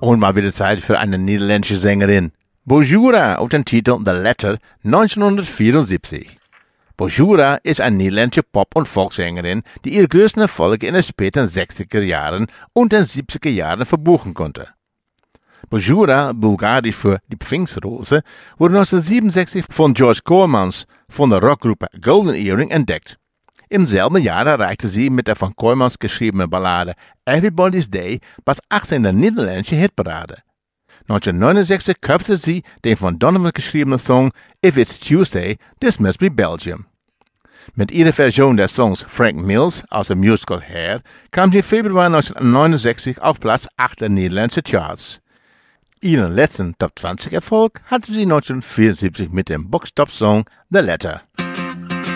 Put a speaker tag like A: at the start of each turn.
A: Und mal wieder Zeit für eine niederländische Sängerin. Bojura auf den Titel The Letter 1974. Bojura ist eine niederländische Pop- und Volkssängerin, die ihre größten Erfolge in den späten 60er Jahren und den 70er Jahren verbuchen konnte. Bojura, bulgarisch für die Pfingstrose, wurde 1967 von George Kooijmans von der Rockgruppe Golden Earring entdeckt. Im selben Jahr erreichte sie mit der von Kooijmans geschriebenen Ballade Everybody's Day Platz 18 in der niederländischen Hitparade. 1969 coverte sie den von Donovan geschriebenen Song If It's Tuesday, This Must Be Belgium. Mit ihrer Version des Songs Frank Mills aus dem Musical Hair kam sie im Februar 1969 auf Platz 8 der niederländischen Charts. Ihren letzten Top 20 Erfolg hatte sie 1974 mit dem Boxstop-Song The Letter.